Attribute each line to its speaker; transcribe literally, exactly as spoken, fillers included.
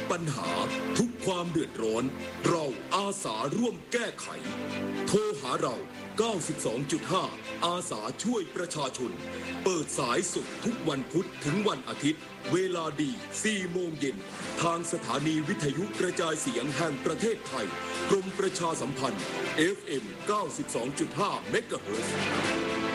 Speaker 1: ปัญหาทุกความเดือดร้อนเราอาสาร่วมแก้ไขโทรหาเรา เก้าสิบสองจุดห้า อาสาช่วยประชาชนเปิดสายสดทุกวันพุธถึงวันอาทิตย์เวลาดี สี่โมงเย็นทางสถานีวิทยุกระจายเสียงแห่งประเทศไทยกรมประชาสัมพันธ์ เอฟ เอ็ม เก้าสิบสองจุดห้า เมกะเฮิรตซ์